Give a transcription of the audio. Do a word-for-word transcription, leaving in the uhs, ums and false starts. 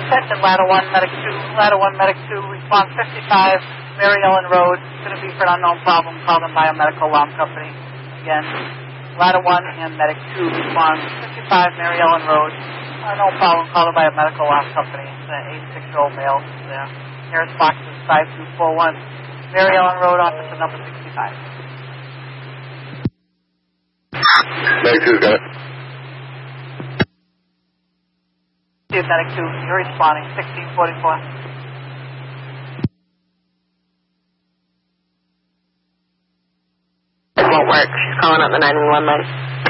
Attention, Ladder one, Medic two, Ladder one, Medic two, response fifty-five, Mary Ellen Road. It's going to be for an unknown problem. Call the Biomedical Alarm Company. Again, Ladder one and Medic two, response fifty-five, Mary Ellen Road. Unknown problem. Call the Biomedical Alarm Company. It's an eighty-six-year-old male there. Nearest box is five two four one, Mary Ellen Road, officer number sixty-five. Medic two's got it. Medic two, you're responding, sixteen forty-four. It won't work. She's calling up the nine one one line.